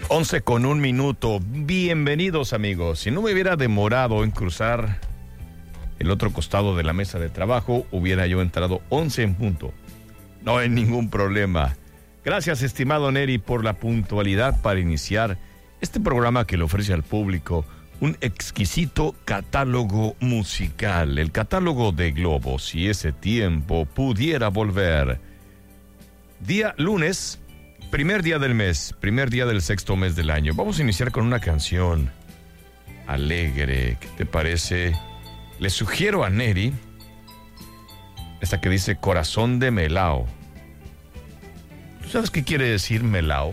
11:01. Bienvenidos, amigos. Si no me hubiera demorado en cruzar el otro costado de la mesa de trabajo, hubiera yo entrado 11 en punto. No hay ningún problema. Gracias, estimado Neri, por la puntualidad para iniciar este programa que le ofrece al público un exquisito catálogo musical. El catálogo de Globo, si ese tiempo pudiera volver. Día lunes, primer día del mes, primer día del sexto mes del año. Vamos a iniciar con una canción alegre. ¿Qué te parece? Le sugiero a Neri esta que dice Corazón de Melao. ¿Tú sabes qué quiere decir melao?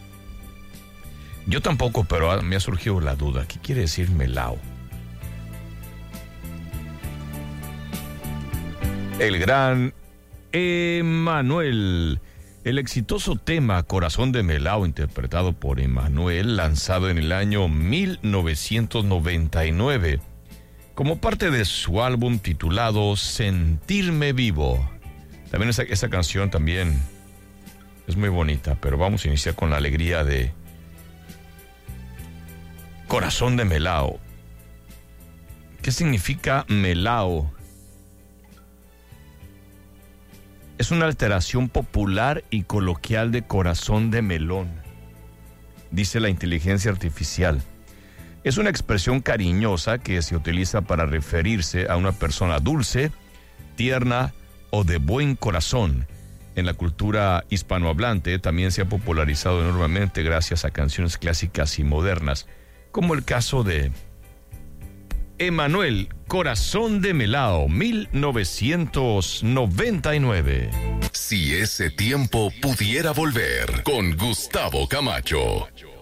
Yo tampoco, pero me ha surgido la duda. ¿Qué quiere decir melao? El gran Emmanuel. El exitoso tema Corazón de Melao, interpretado por Emmanuel, lanzado en el año 1999, como parte de su álbum titulado Sentirme Vivo. También esa canción también es muy bonita, pero vamos a iniciar con la alegría de Corazón de Melao. ¿Qué significa melao? Es una alteración popular y coloquial de corazón de melón, dice la inteligencia artificial. Es una expresión cariñosa que se utiliza para referirse a una persona dulce, tierna o de buen corazón. En la cultura hispanohablante también se ha popularizado enormemente gracias a canciones clásicas y modernas, como el caso de Emmanuel, Corazón de Melao, 1999. Si ese tiempo pudiera volver, con Gustavo Camacho.